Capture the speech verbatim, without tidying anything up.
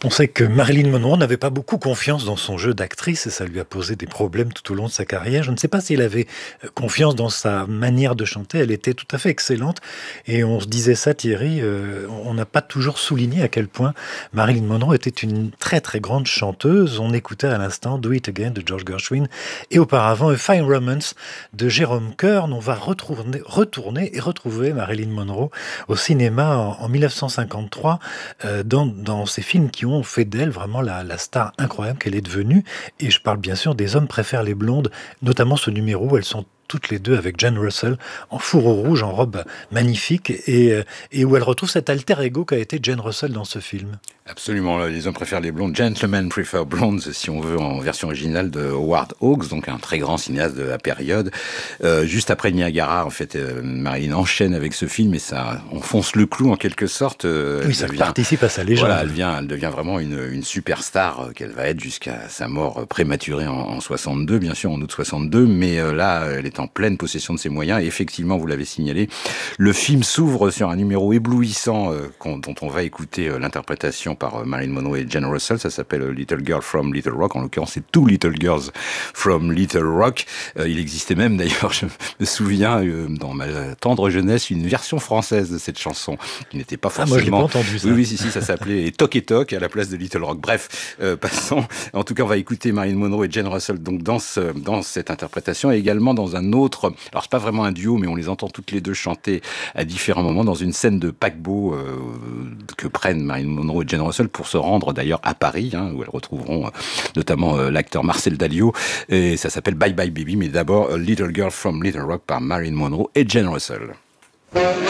On sait que Marilyn Monroe n'avait pas beaucoup confiance dans son jeu d'actrice et ça lui a posé des problèmes tout au long de sa carrière. Je ne sais pas s'il avait euh, confiance dans sa manière de chanter. Elle était tout à fait excellente. Et on se disait ça, Thierry, euh, on n'a pas toujours souligné à quel point Marilyn Monroe était une très très grande chanteuse. On écoutait à l'instant Do It Again de George Gershwin et auparavant A Fine Romance de Jérôme Kern. On va retourner, retourner et retrouver Marilyn Monroe au cinéma en, en mille neuf cent cinquante-trois euh, dans, dans ces films qui ont fait d'elle vraiment la, la star incroyable qu'elle est devenue. Et je parle bien sûr des Hommes préfèrent les blondes, notamment ce numéro où elles sont toutes les deux avec Jane Russell en fourreau rouge, en robe magnifique, et, et où elle retrouve cet alter ego qu'a été Jane Russell dans ce film. Absolument, les hommes préfèrent les blondes. Gentlemen Prefer Blondes, si on veut, en version originale de Howard Hawks, donc un très grand cinéaste de la période. Euh, juste après Niagara, en fait, euh, Marilyn enchaîne avec ce film et ça enfonce le clou en quelque sorte. Euh, oui, ça devient, participe à sa légende. Voilà, elle, vient, elle devient vraiment une, une superstar euh, qu'elle va être jusqu'à sa mort prématurée en, en soixante-deux, bien sûr, en août soixante-deux, mais euh, là, elle est en pleine possession de ses moyens et effectivement, vous l'avez signalé, le film s'ouvre sur un numéro éblouissant euh, dont on va écouter euh, l'interprétation par Marilyn Monroe et Jane Russell. Ça s'appelle Little Girl from Little Rock. En l'occurrence, c'est Two Little Girls from Little Rock. Euh, il existait même, d'ailleurs, je me souviens, euh, dans ma tendre jeunesse, une version française de cette chanson qui n'était pas forcément... Ah, moi, je l'ai pas entendu, ça. Oui, oui, si, si, ça s'appelait Toc et Toc à la place de Little Rock. Bref, euh, passons. En tout cas, on va écouter Marilyn Monroe et Jane Russell donc dans, ce, dans cette interprétation et également dans un autre... Alors, c'est pas vraiment un duo, mais on les entend toutes les deux chanter à différents moments dans une scène de paquebot euh, que prennent Marilyn Monroe et Jane Russell pour se rendre d'ailleurs à Paris, hein, où elles retrouveront euh, notamment euh, l'acteur Marcel Dalio, et ça s'appelle Bye Bye Baby, mais d'abord Little Girl from Little Rock par Marilyn Monroe et Jane Russell.